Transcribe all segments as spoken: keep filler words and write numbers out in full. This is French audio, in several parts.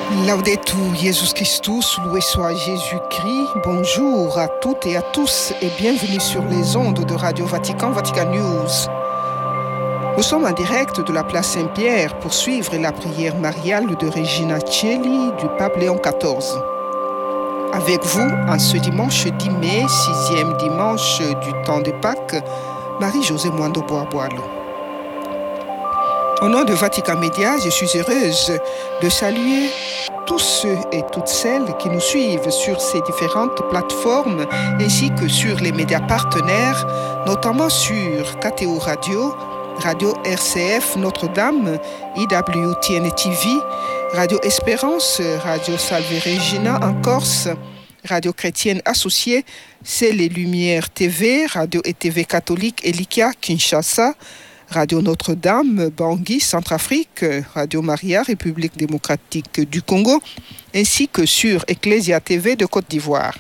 Laudetur Jesus Christus, loué soit Jésus-Christ. Bonjour à toutes et à tous et bienvenue sur les ondes de Radio Vatican, Vatican News. Nous sommes en direct de la place Saint-Pierre pour suivre la prière mariale de Regina Coeli du pape Léon quatorze. Avec vous, en ce dimanche dix mai, sixième dimanche du temps de Pâques, Marie-Josée Mwando Boaboalo. Au nom de Vatican Média, je suis heureuse de saluer tous ceux et toutes celles qui nous suivent sur ces différentes plateformes ainsi que sur les médias partenaires, notamment sur K T O Radio, Radio R C F Notre-Dame, I W T N T V, Radio Espérance, Radio Salve Regina en Corse, Radio Chrétienne Associée, C'est les Lumières T V, Radio et T V catholique Elikia Kinshasa, Radio Notre-Dame, Bangui, Centrafrique, Radio Maria, République démocratique du Congo, ainsi que sur Ecclesia T V de Côte d'Ivoire.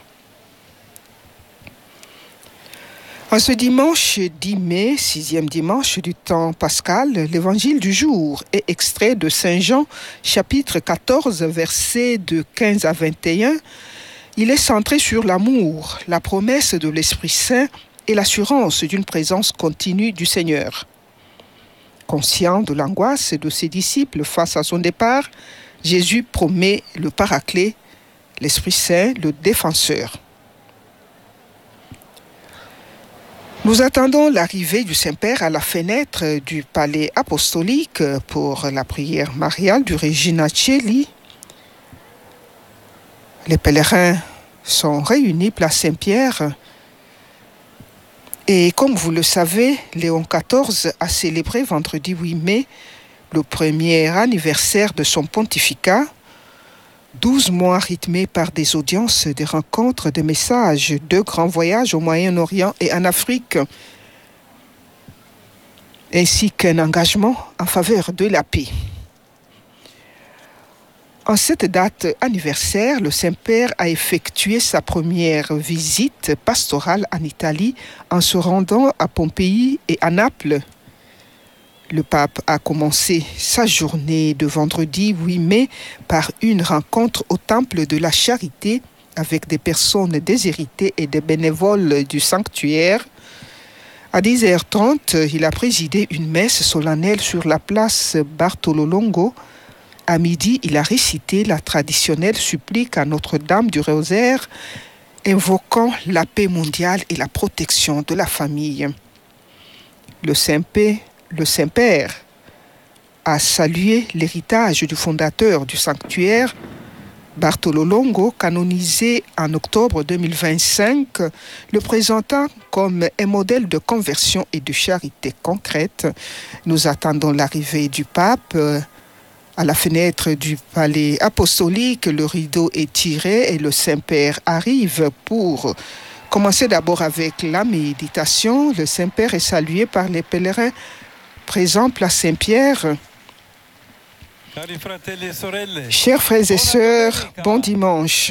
En ce dimanche dix mai, sixième dimanche du temps pascal, l'évangile du jour est extrait de Saint Jean, chapitre quatorze, versets de quinze à vingt et un. Il est centré sur l'amour, la promesse de l'Esprit Saint et l'assurance d'une présence continue du Seigneur. Conscient de l'angoisse de ses disciples face à son départ, Jésus promet le Paraclet, l'Esprit Saint, le Défenseur. Nous attendons l'arrivée du Saint-Père à la fenêtre du palais apostolique pour la prière mariale du Regina Coeli. Les pèlerins sont réunis place Saint-Pierre. Et comme vous le savez, Léon quatorze a célébré vendredi huit mai le premier anniversaire de son pontificat, douze mois rythmés par des audiences, des rencontres, des messages, deux grands voyages au Moyen-Orient et en Afrique, ainsi qu'un engagement en faveur de la paix. En cette date anniversaire, le Saint-Père a effectué sa première visite pastorale en Italie en se rendant à Pompéi et à Naples. Le pape a commencé sa journée de vendredi huit mai par une rencontre au Temple de la Charité avec des personnes déshéritées et des bénévoles du sanctuaire. À dix heures trente, il a présidé une messe solennelle sur la place Bartolo Longo. À midi, il a récité la traditionnelle supplique à Notre-Dame du Rosaire, invoquant la paix mondiale et la protection de la famille. Le Saint-Père, le Saint-Père a salué l'héritage du fondateur du sanctuaire, Bartolo Longo, canonisé en octobre deux mille vingt-cinq, le présentant comme un modèle de conversion et de charité concrète. Nous attendons l'arrivée du pape. À la fenêtre du palais apostolique, le rideau est tiré et le Saint-Père arrive pour commencer d'abord avec la méditation. Le Saint-Père est salué par les pèlerins présents place Saint-Pierre. Chers frères et sœurs, bon dimanche.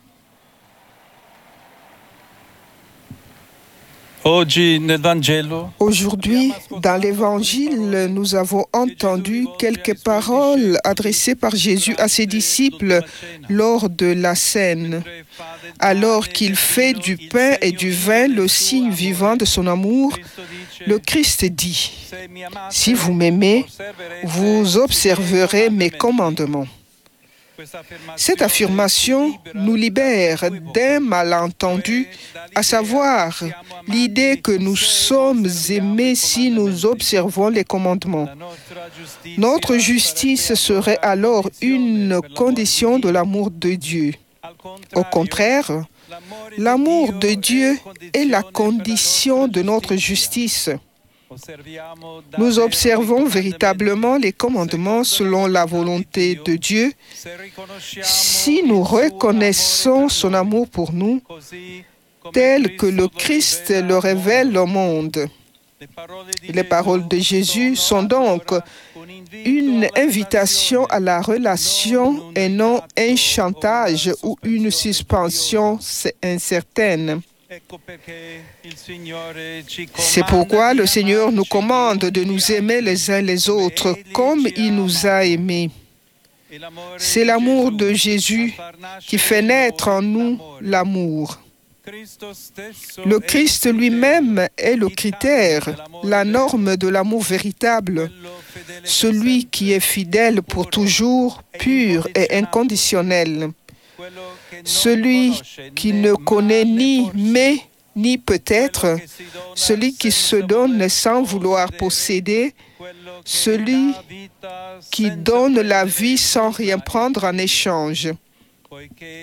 Aujourd'hui, dans l'Évangile, nous avons entendu quelques paroles adressées par Jésus à ses disciples lors de la scène. Alors qu'il fait du pain et du vin le signe vivant de son amour, le Christ dit : « Si vous m'aimez, vous observerez mes commandements. » Cette affirmation nous libère d'un malentendu, à savoir l'idée que nous sommes aimés si nous observons les commandements. Notre justice serait alors une condition de l'amour de Dieu. Au contraire, l'amour de Dieu est la condition de notre justice. Nous observons véritablement les commandements selon la volonté de Dieu si nous reconnaissons son amour pour nous tel que le Christ le révèle au monde. Les paroles de Jésus sont donc une invitation à la relation et non un chantage ou une suspension incertaine. C'est pourquoi le Seigneur nous commande de nous aimer les uns les autres comme il nous a aimés. C'est l'amour de Jésus qui fait naître en nous l'amour. Le Christ lui-même est le critère, la norme de l'amour véritable, celui qui est fidèle pour toujours, pur et inconditionnel, celui qui ne connaît ni mais ni peut-être, celui qui se donne sans vouloir posséder, celui qui donne la vie sans rien prendre en échange.